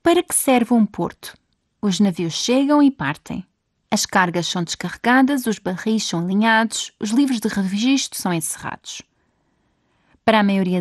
Para que serve um porto? Os navios chegam e partem. As cargas são descarregadas, os barris são alinhados, os livros de registro são encerrados. Para a maioria